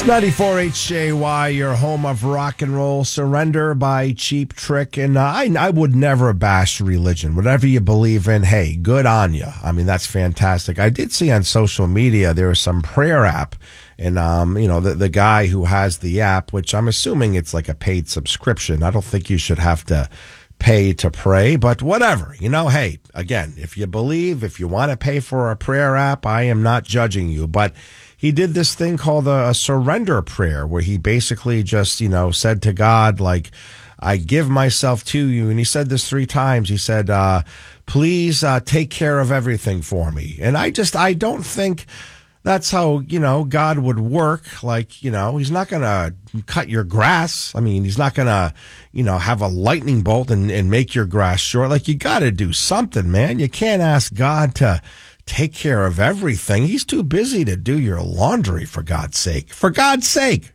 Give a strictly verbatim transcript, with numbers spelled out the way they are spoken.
ninety-four H J Y, your home of rock and roll. Surrender by Cheap Trick. And uh, I, I would never bash religion. Whatever you believe in, hey, good on you. I mean, that's fantastic. I did see on social media there was some prayer app. And, um, you know, the, the guy who has the app, which I'm assuming it's like a paid subscription. I don't think you should have to pay to pray, but whatever. You know, hey, again, if you believe, if you want to pay for a prayer app, I am not judging you. But he did this thing called a, a surrender prayer where he basically just, you know, said to God, like, I give myself to you. And he said this three times. He said, uh, please uh, take care of everything for me. And I just, I don't think that's how, you know, God would work. Like, you know, he's not going to cut your grass. I mean, he's not going to, you know, have a lightning bolt and, and make your grass short. Like, you got to do something, man. You can't ask God to take care of everything. He's too busy to do your laundry, for God's sake. For God's sake.